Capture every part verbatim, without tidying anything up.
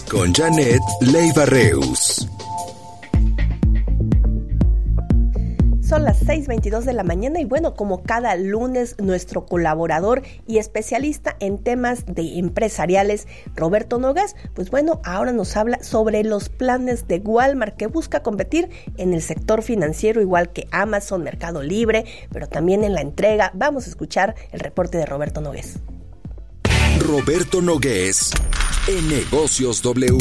con Janet Leiva Reus. Son las seis veintidós de la mañana y bueno, como cada lunes, nuestro colaborador y especialista en temas de empresariales, Roberto Nogués, pues bueno, ahora nos habla sobre los planes de Walmart que busca competir en el sector financiero igual que Amazon, Mercado Libre, pero también en la entrega. Vamos a escuchar el reporte de Roberto Nogués. Roberto Nogués en Negocios W.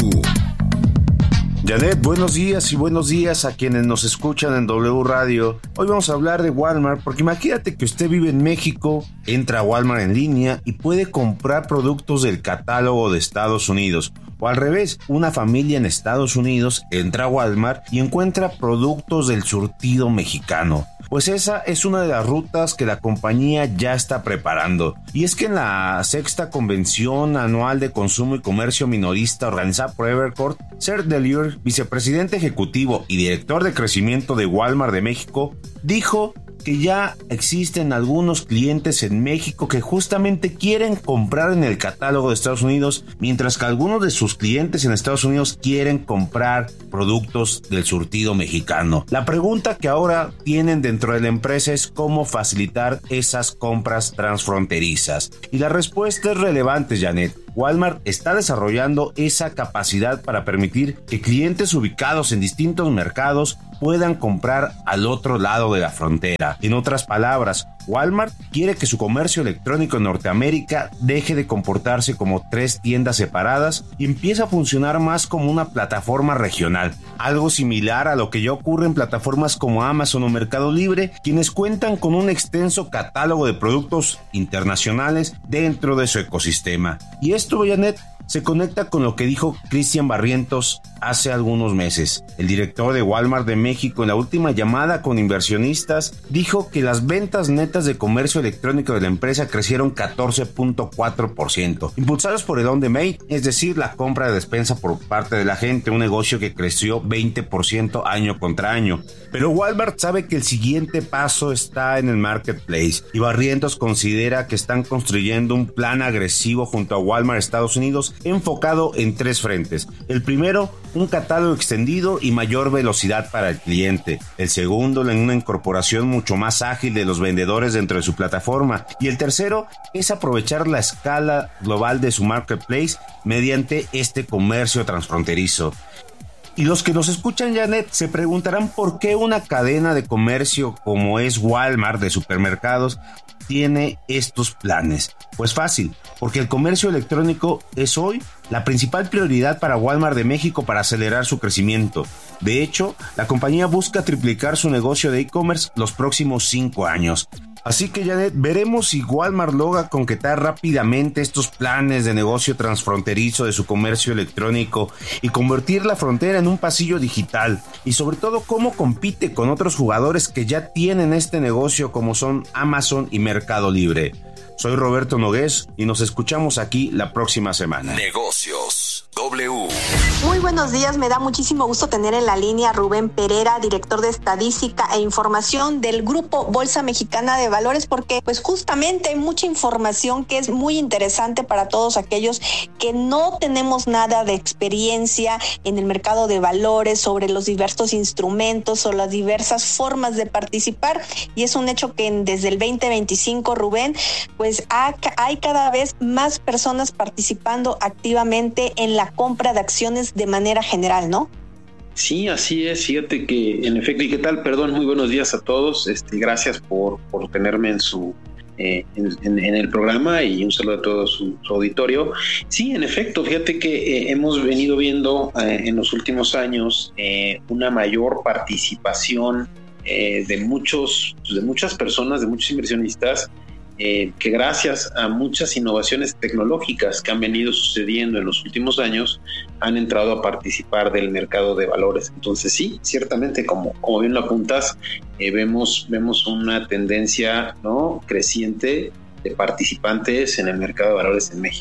Janet, buenos días y buenos días a quienes nos escuchan en W Radio. Hoy vamos a hablar de Walmart porque imagínate que usted vive en México, entra a Walmart en línea y puede comprar productos del catálogo de Estados Unidos. O al revés, una familia en Estados Unidos entra a Walmart y encuentra productos del surtido mexicano. Pues esa es una de las rutas que la compañía ya está preparando. Y es que en la sexta convención anual de consumo y comercio minorista organizada por Evercore, Seth Dellier, vicepresidente ejecutivo y director de crecimiento de Walmart de México, dijo que ya existen algunos clientes en México que justamente quieren comprar en el catálogo de Estados Unidos, mientras que algunos de sus clientes en Estados Unidos quieren comprar productos del surtido mexicano. La pregunta que ahora tienen dentro de la empresa es cómo facilitar esas compras transfronterizas. Y la respuesta es relevante, Janet. Walmart está desarrollando esa capacidad para permitir que clientes ubicados en distintos mercados puedan comprar al otro lado de la frontera. En otras palabras, Walmart quiere que su comercio electrónico en Norteamérica deje de comportarse como tres tiendas separadas y empiece a funcionar más como una plataforma regional. Algo similar a lo que ya ocurre en plataformas como Amazon o Mercado Libre, quienes cuentan con un extenso catálogo de productos internacionales dentro de su ecosistema. Y esto, Janet, se conecta con lo que dijo Cristian Barrientos hace algunos meses. El director de Walmart de México, en la última llamada con inversionistas, dijo que las ventas netas de comercio electrónico de la empresa crecieron catorce punto cuatro por ciento, impulsados por el on-demand, es decir, la compra de despensa por parte de la gente, un negocio que creció veinte por ciento año contra año. Pero Walmart sabe que el siguiente paso está en el marketplace y Barrientos considera que están construyendo un plan agresivo junto a Walmart Estados Unidos enfocado en tres frentes. El primero, un catálogo extendido y mayor velocidad para el cliente. El segundo, en una incorporación mucho más ágil de los vendedores dentro de su plataforma. Y el tercero es aprovechar la escala global de su marketplace mediante este comercio transfronterizo. Y los que nos escuchan, Janet, se preguntarán por qué una cadena de comercio como es Walmart de supermercados tiene estos planes. Pues fácil, porque el comercio electrónico es hoy la principal prioridad para Walmart de México para acelerar su crecimiento. De hecho, la compañía busca triplicar su negocio de e-commerce los próximos cinco años. Así que, Janet, veremos si Walmart logra concretar rápidamente estos planes de negocio transfronterizo de su comercio electrónico y convertir la frontera en un pasillo digital. Y sobre todo, cómo compite con otros jugadores que ya tienen este negocio como son Amazon y Mercado Libre. Soy Roberto Nogués y nos escuchamos aquí la próxima semana. Negocios W. Muy buenos días, me da muchísimo gusto tener en la línea a Rubén Pereira, director de Estadística e Información del Grupo Bolsa Mexicana de Valores, porque pues justamente hay mucha información que es muy interesante para todos aquellos que no tenemos nada de experiencia en el mercado de valores, sobre los diversos instrumentos o las diversas formas de participar, y es un hecho que desde el veinte veinticinco, Rubén, pues hay cada vez más personas participando activamente en la compra de acciones de manera general, ¿no? Sí, así es. Fíjate que, en efecto, ¿y qué tal? Perdón, muy buenos días a todos. Este, gracias por, por tenerme en su eh, en, en, en el programa y un saludo a todo su, su auditorio. Sí, en efecto, fíjate que eh, hemos venido viendo eh, en los últimos años eh, una mayor participación eh, de muchos, de muchas personas, de muchos inversionistas. Eh, que gracias a muchas innovaciones tecnológicas que han venido sucediendo en los últimos años, han entrado a participar del mercado de valores. Entonces sí, ciertamente, como, como bien lo apuntas, eh, vemos, vemos una tendencia, ¿no?, creciente de participantes en el mercado de valores en México.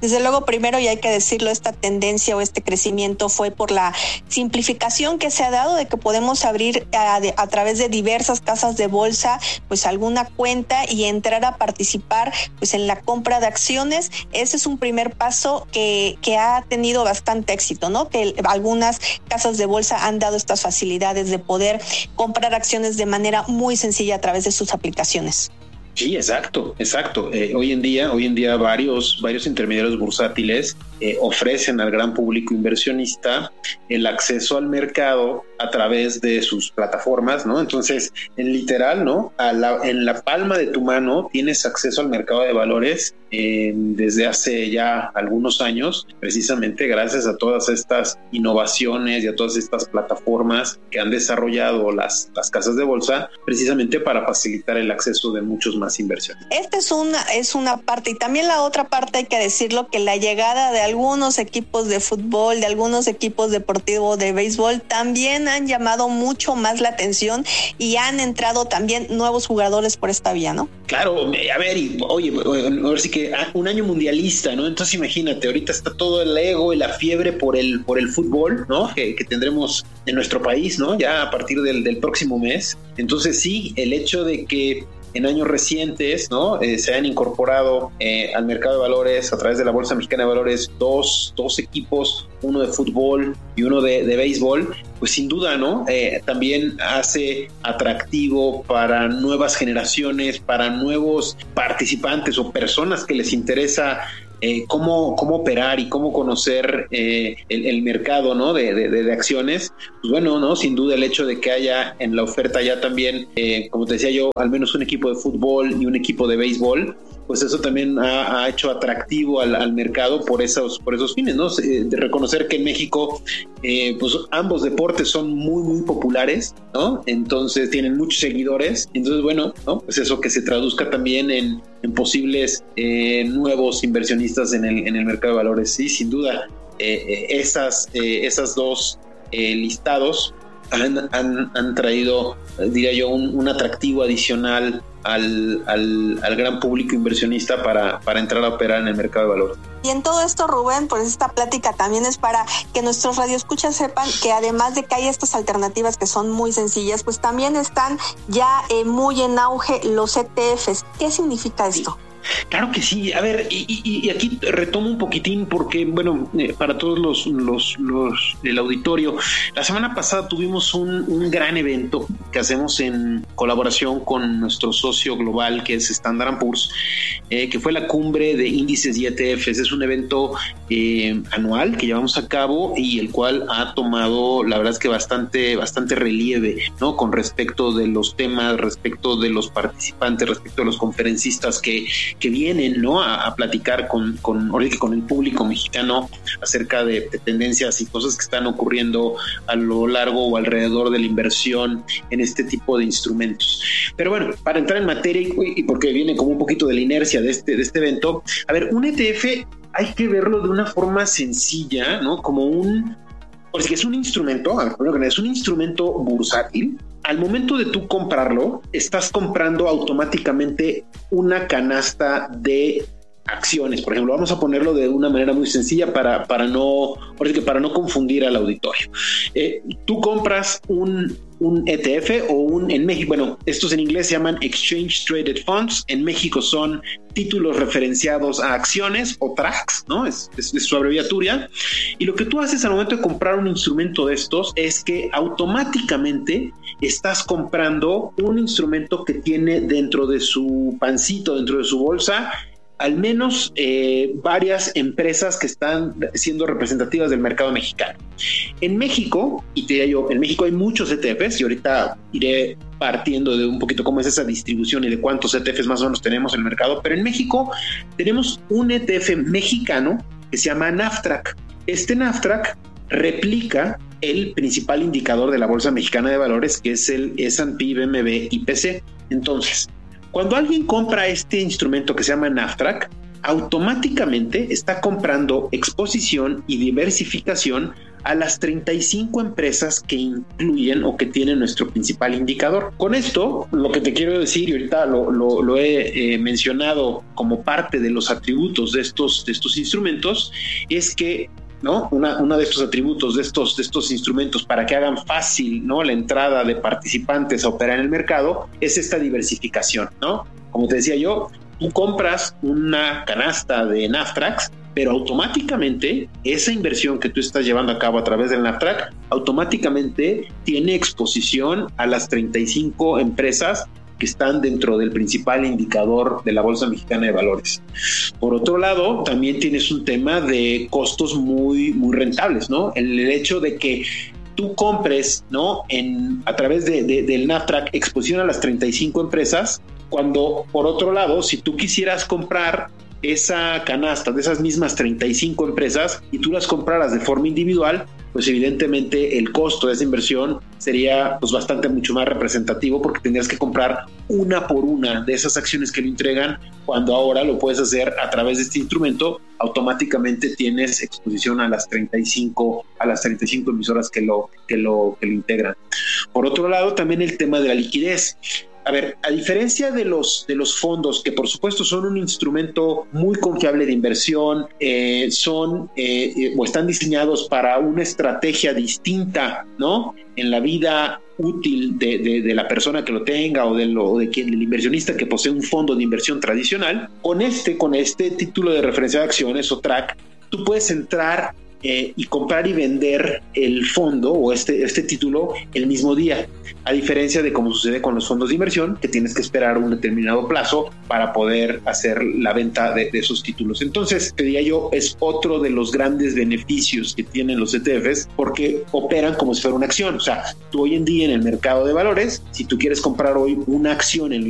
Desde luego, primero, y hay que decirlo, esta tendencia o este crecimiento fue por la simplificación que se ha dado de que podemos abrir a, de, a través de diversas casas de bolsa pues alguna cuenta y entrar a participar pues en la compra de acciones. Ese es un primer paso que, que ha tenido bastante éxito, ¿no? Que algunas casas de bolsa han dado estas facilidades de poder comprar acciones de manera muy sencilla a través de sus aplicaciones. Sí, exacto, exacto. Eh, hoy en día, hoy en día varios, varios intermediarios bursátiles eh, ofrecen al gran público inversionista el acceso al mercado a través de sus plataformas, ¿no? Entonces, en literal, ¿no? A la, en la palma de tu mano tienes acceso al mercado de valores eh, desde hace ya algunos años, precisamente gracias a todas estas innovaciones y a todas estas plataformas que han desarrollado las, las casas de bolsa, precisamente para facilitar el acceso de muchos más inversiones. Esta es una, es una parte, y también la otra parte hay que decirlo, que la llegada de algunos equipos de fútbol, de algunos equipos deportivos de béisbol, también han llamado mucho más la atención y han entrado también nuevos jugadores por esta vía, ¿no? Claro, a ver, y, oye, a ver si que un año mundialista, ¿no? Entonces imagínate, ahorita está todo el ego y la fiebre por el, por el fútbol, ¿no? Que, que tendremos en nuestro país, ¿no? Ya a partir del, del próximo mes. Entonces sí, el hecho de que en años recientes, ¿no? Eh, se han incorporado eh, al mercado de valores a través de la Bolsa Mexicana de Valores dos, dos equipos, uno de fútbol y uno de, de béisbol, pues sin duda, ¿no? Eh, también hace atractivo para nuevas generaciones, para nuevos participantes o personas que les interesa Eh, cómo, cómo operar y cómo conocer eh, el, el mercado, ¿no? de, de, de acciones. Pues bueno, ¿no? Sin duda el hecho de que haya en la oferta ya también, eh, como te decía yo, al menos un equipo de fútbol y un equipo de béisbol, pues eso también ha, ha hecho atractivo al, al mercado por esos, por esos fines, ¿no? De reconocer que en México eh, pues ambos deportes son muy, muy populares, ¿no? Entonces tienen muchos seguidores. Entonces, bueno, ¿no? Pues eso que se traduzca también en, en posibles eh, nuevos inversionistas en el, en el mercado de valores. Sí, sin duda, eh, esas, eh, esas dos eh, listados han, han, han traído, diría yo, un, un atractivo adicional Al, al, al gran público inversionista para, para entrar a operar en el mercado de valores. Y en todo esto, Rubén, pues esta plática también es para que nuestros radioescuchas sepan que además de que hay estas alternativas que son muy sencillas, pues también están ya eh, muy en auge los E T Fs. ¿Qué significa esto? Sí. Claro que sí. A ver, y, y, y aquí retomo un poquitín porque, bueno, eh, para todos los, los, los del auditorio, la semana pasada tuvimos un, un gran evento que hacemos en colaboración con nuestro socio global, que es Standard and Poor's, eh, que fue la cumbre de índices y E T Fs. Es un evento eh, anual que llevamos a cabo y el cual ha tomado, la verdad es que bastante, bastante relieve, ¿no? Con respecto de los temas, respecto de los participantes, respecto de los conferencistas que que vienen, ¿no? a, a platicar con, con, con el público mexicano acerca de, de tendencias y cosas que están ocurriendo a lo largo o alrededor de la inversión en este tipo de instrumentos. Pero bueno, para entrar en materia y, y porque viene como un poquito de la inercia de este, de este evento, a ver, un E T F hay que verlo de una forma sencilla, ¿no? Como un, porque es un instrumento, a ver, primero, es un instrumento bursátil. Al momento de tú comprarlo, estás comprando automáticamente una canasta de acciones. Por ejemplo, vamos a ponerlo de una manera muy sencilla para, para, no, para no confundir al auditorio. Eh, tú compras un, un E T F o un, en México, bueno, estos en inglés se llaman Exchange Traded Funds, en México son títulos referenciados a acciones o TRACs, ¿no? Es, es, es su abreviatura. Y lo que tú haces al momento de comprar un instrumento de estos es que automáticamente estás comprando un instrumento que tiene dentro de su pancito, dentro de su bolsa, al menos eh, varias empresas que están siendo representativas del mercado mexicano. En México, y te diría yo, en México hay muchos E T Fs y ahorita iré partiendo de un poquito cómo es esa distribución y de cuántos E T Fs más o menos tenemos en el mercado, pero en México tenemos un E T F mexicano que se llama NAFTRAC. Este NAFTRAC replica el principal indicador de la Bolsa Mexicana de Valores, que es el S and P B M W I P C. Entonces, cuando alguien compra este instrumento que se llama NAFTRAC, automáticamente está comprando exposición y diversificación a las treinta y cinco empresas que incluyen o que tienen nuestro principal indicador. Con esto, lo que te quiero decir, y ahorita lo, lo, lo he eh, mencionado como parte de los atributos de estos, de estos instrumentos, es que ¿no? Una, uno de estos atributos de estos, de estos instrumentos para que hagan fácil, ¿no?, la entrada de participantes a operar en el mercado es esta diversificación, ¿no? Como te decía yo, tú compras una canasta de Naftrax, pero automáticamente esa inversión que tú estás llevando a cabo a través del Naftrax automáticamente tiene exposición a las treinta y cinco empresas que están dentro del principal indicador de la Bolsa Mexicana de Valores. Por otro lado, también tienes un tema de costos muy, muy rentables, ¿no? El, el hecho de que tú compres, ¿no?, en, a través de, de, del Naftrax exposición a las treinta y cinco empresas, cuando por otro lado, si tú quisieras comprar esa canasta de esas mismas treinta y cinco empresas y tú las compraras de forma individual, pues evidentemente el costo de esa inversión sería pues bastante mucho más representativo, porque tendrías que comprar una por una de esas acciones que lo entregan, cuando ahora lo puedes hacer a través de este instrumento. Automáticamente tienes exposición a las treinta y cinco a las treinta y cinco emisoras que lo que lo que lo integran. Por otro lado, también el tema de la liquidez. A ver, a diferencia de los, de los fondos, que por supuesto son un instrumento muy confiable de inversión, eh, son eh, eh, o están diseñados para una estrategia distinta, ¿no?, en la vida útil de, de, de la persona que lo tenga o de, lo, de quien, el inversionista que posee un fondo de inversión tradicional. Con este, con este título de referencia de acciones o TRAC, tú puedes entrar Eh, y comprar y vender el fondo o este, este título el mismo día, a diferencia de cómo sucede con los fondos de inversión, que tienes que esperar un determinado plazo para poder hacer la venta de, de esos títulos. Entonces, te diría yo, es otro de los grandes beneficios que tienen los E T Fs, porque operan como si fuera una acción. O sea, tú hoy en día en el mercado de valores, si tú quieres comprar hoy una acción en